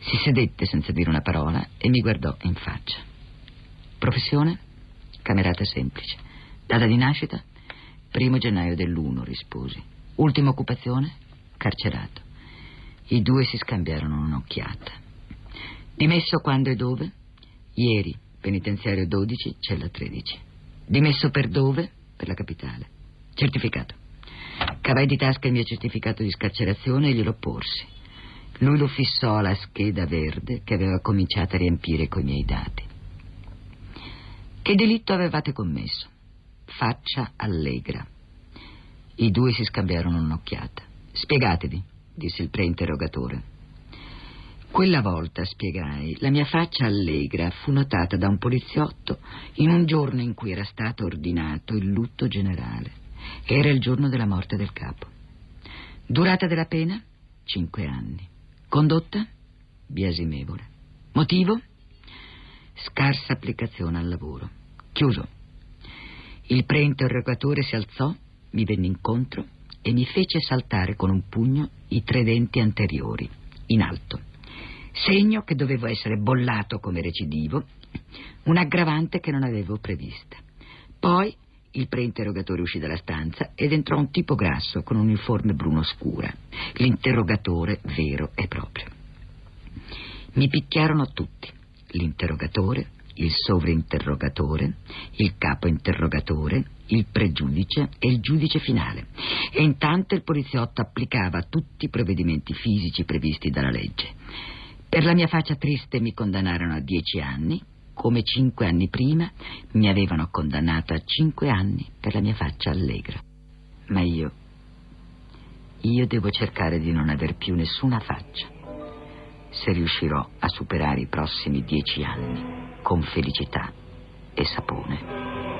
Si sedette senza dire una parola e mi guardò in faccia. Professione? Camerata semplice. Data di nascita? 1 gennaio dell'1, risposi. Ultima occupazione? Carcerato. I due si scambiarono un'occhiata. Dimesso quando e dove? Ieri, penitenziario 12, cella 13. Dimesso per dove? Per la capitale. Certificato. Cavai di tasca il mio certificato di scarcerazione e glielo porsi. Lui lo fissò alla scheda verde che aveva cominciato a riempire coi miei dati. Che delitto avevate commesso? Faccia allegra. I due si scambiarono un'occhiata. Spiegatevi, disse il preinterrogatore. Quella volta, spiegai, la mia faccia allegra fu notata da un poliziotto in un giorno in cui era stato ordinato il lutto generale. Era il giorno della morte del capo. Durata della pena? 5 anni. Condotta? Biasimevole. Motivo? Scarsa applicazione al lavoro. Chiuso. Il preinterrogatore si alzò, mi venne incontro e mi fece saltare con un pugno i 3 denti anteriori, in alto. Segno che dovevo essere bollato come recidivo, un'aggravante che non avevo prevista. Poi il preinterrogatore uscì dalla stanza ed entrò un tipo grasso con un'uniforme bruno scura, l'interrogatore vero e proprio. Mi picchiarono tutti, l'interrogatore, il sovrinterrogatore, il capo interrogatore, il pregiudice e il giudice finale. E intanto il poliziotto applicava tutti i provvedimenti fisici previsti dalla legge. Per la mia faccia triste mi condannarono a 10 anni, come 5 anni prima mi avevano condannato a 5 anni per la mia faccia allegra. Ma io devo cercare di non aver più nessuna faccia, se riuscirò a superare i prossimi 10 anni con felicità e sapone.